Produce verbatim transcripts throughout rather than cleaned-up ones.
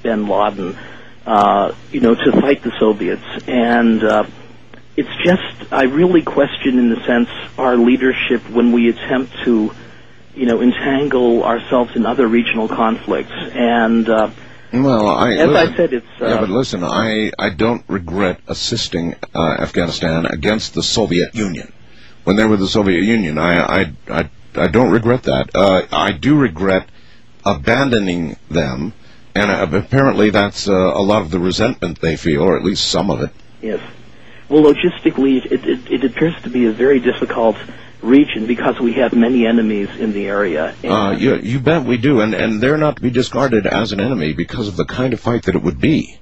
bin Laden, uh, you know, to fight the Soviets. And uh, it's just, I really question, in the sense, our leadership when we attempt to, you know, entangle ourselves in other regional conflicts. And uh, well, I, as listen, I said, it's... Uh, yeah, but listen, I, I don't regret assisting uh, Afghanistan against the Soviet Union. When they were the Soviet Union, I, I, I, I don't regret that. Uh, I do regret abandoning them, and uh, apparently that's uh, a lot of the resentment they feel, or at least some of it. Yes. Well, logistically, it, it, it appears to be a very difficult region because we have many enemies in the area. Uh, you, you bet we do, and, and they're not to be discarded as an enemy because of the kind of fight that it would be.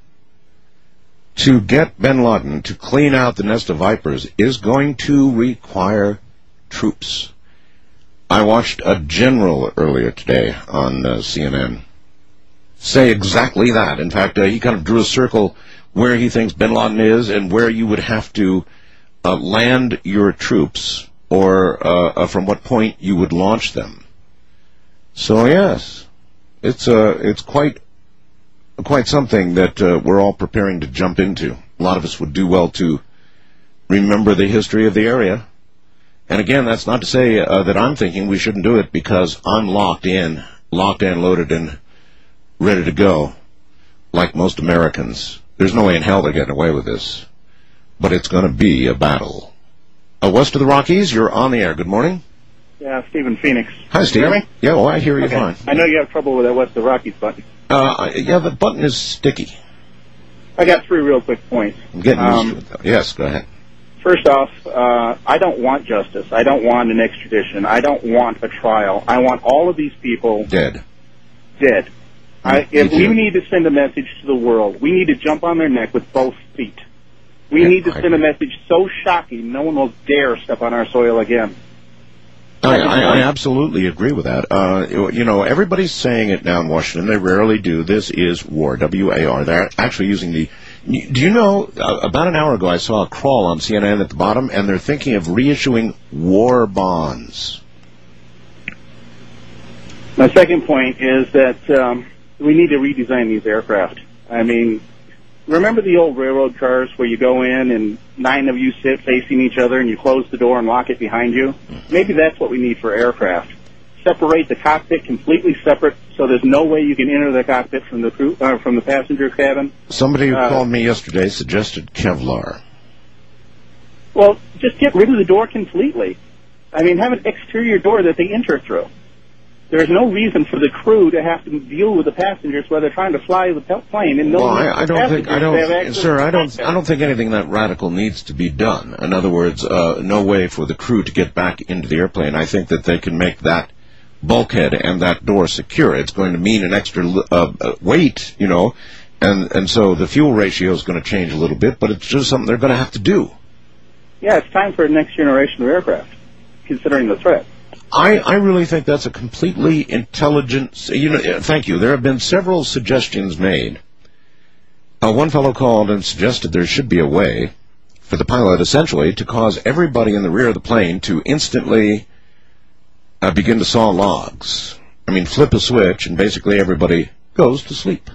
To get bin Laden to clean out the nest of vipers is going to require troops. I watched a general earlier today on uh, C N N say exactly that. In fact, uh, he kind of drew a circle where he thinks bin Laden is and where you would have to uh, land your troops, or uh, uh, from what point you would launch them. So yes, it's uh, it's quite quite something that uh, we're all preparing to jump into. A lot of us would do well to remember the history of the area. And again, that's not to say uh, that I'm thinking we shouldn't do it, because I'm locked in, locked and loaded and ready to go, like most Americans. There's no way in hell they're getting away with this. But it's going to be a battle. Uh, west of the Rockies, you're on the air. Good morning. Yeah, Stephen Phoenix. Hi, Steve. Can you hear me? Yeah, well, I hear you okay. fine. I know you have trouble with that West of the Rockies button. Uh, yeah, the button is sticky. I got three real quick points. I'm getting um, used to it, though. Yes, go ahead. First off, uh, I don't want justice. I don't want an extradition. I don't want a trial. I want all of these people dead. Dead. I, if too. we need to send a message to the world, we need to jump on their neck with both feet. We yeah, need to I send agree. a message so shocking no one will dare step on our soil again. I, I, I absolutely agree with that. Uh, you know, everybody's saying it now in Washington. They rarely do. This is war, W A R. They're actually using the... Do you know, uh, about an hour ago I saw a crawl on C N N at the bottom, and they're thinking of reissuing war bonds. My second point is that um, we need to redesign these aircraft. I mean, remember the old railroad cars where you go in and nine of you sit facing each other and you close the door and lock it behind you? Maybe that's what we need for aircraft. Separate the cockpit completely separate, so there's no way you can enter the cockpit from the crew, uh, from the passenger cabin. Somebody who uh, called me yesterday suggested Kevlar. Well, just get rid of the door completely. I mean, have an exterior door that they enter through. There's no reason for the crew to have to deal with the passengers while they're trying to fly the plane. And no well, I, I don't think, I don't, sir, I don't, to I don't think anything that radical needs to be done. In other words, uh, no way for the crew to get back into the airplane. I think that they can make that bulkhead and that door secure. It's going to mean an extra uh, weight, you know, and and so the fuel ratio is going to change a little bit, but it's just something they're going to have to do. Yeah, it's time for a next generation of aircraft, considering the threat. I, I really think that's a completely intelligent... You know, thank you. There have been several suggestions made. Uh, one fellow called and suggested there should be a way for the pilot, essentially, to cause everybody in the rear of the plane to instantly uh, begin to saw logs. I mean, flip a switch, and basically everybody goes to sleep.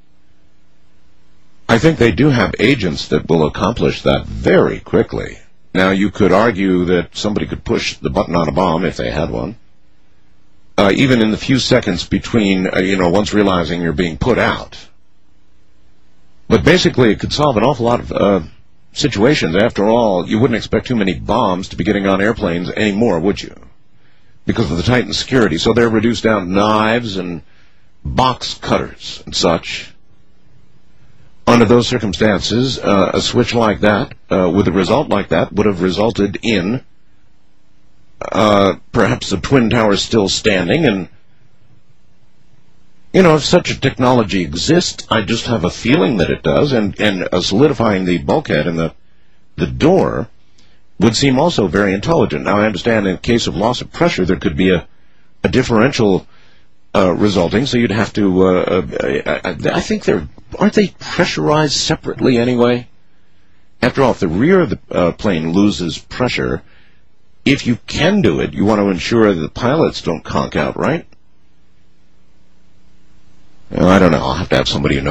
I think they do have agents that will accomplish that very quickly. Now, you could argue that somebody could push the button on a bomb if they had one. Uh, even in the few seconds between, uh, you know, once realizing you're being put out. But basically, it could solve an awful lot of uh, situations. After all, you wouldn't expect too many bombs to be getting on airplanes anymore, would you? Because of the tightened security. So they're reduced down to knives and box cutters and such. Under those circumstances, uh, a switch like that, uh, with a result like that, would have resulted in uh, perhaps the Twin Towers still standing. And, you know, if such a technology exists, I just have a feeling that it does, and, and uh, solidifying the bulkhead and the, the door would seem also very intelligent. Now, I understand in case of loss of pressure, there could be a, a differential uh, resulting, so you'd have to, uh, uh, I, I think they're, aren't they pressurized separately anyway? After all, if the rear of the uh, plane loses pressure, if you can do it, you want to ensure that the pilots don't conk out, right? Well, I don't know. I'll have to have somebody who knows.